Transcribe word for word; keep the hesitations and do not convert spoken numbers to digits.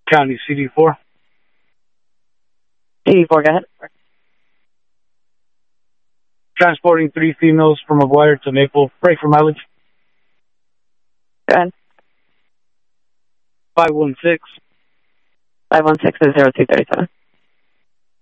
County, C D four. C D four, go ahead. Transporting three females from McGuire to Maple. Break for mileage. Go ahead. five one six. five one six is zero two three seven.